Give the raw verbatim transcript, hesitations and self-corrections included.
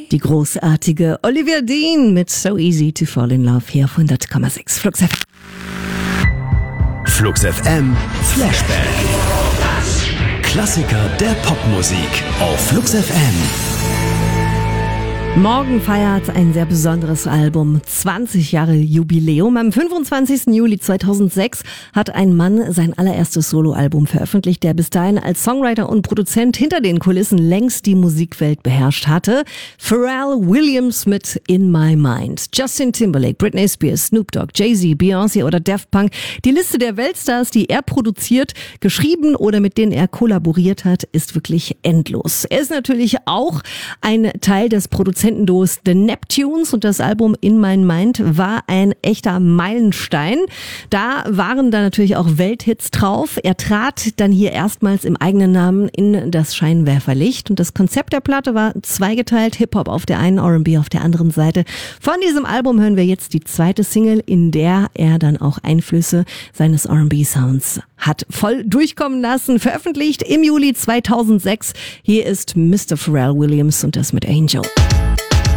Die großartige Olivia Dean mit So Easy to Fall in Love hier auf hundert Komma sechs Flux F M. Flux F M Flashback. Klassiker der Popmusik auf Flux F M. Morgen feiert ein sehr besonderes Album zwanzig Jahre Jubiläum. Am fünfundzwanzigsten Juli zweitausendsechs hat ein Mann sein allererstes Soloalbum veröffentlicht, der bis dahin als Songwriter und Produzent hinter den Kulissen längst die Musikwelt beherrscht hatte. Pharrell Williams mit In My Mind. Justin Timberlake, Britney Spears, Snoop Dogg, Jay-Z, Beyoncé oder Daft Punk. Die Liste der Weltstars, die er produziert, geschrieben oder mit denen er kollaboriert hat, ist wirklich endlos. Er ist natürlich auch ein Teil des Produzentenduos The Neptunes und das Album In My Mind war ein echter Meilenstein. Da waren dann natürlich auch Welthits drauf. Er trat dann hier erstmals im eigenen Namen in das Scheinwerferlicht und das Konzept der Platte war zweigeteilt, Hip-Hop auf der einen, R and B auf der anderen Seite. Von diesem Album hören wir jetzt die zweite Single, in der er dann auch Einflüsse seines R and B-Sounds hat voll durchkommen lassen. Veröffentlicht im Juli zweitausendsechs. Hier ist Mister Pharrell Williams und das mit Angel.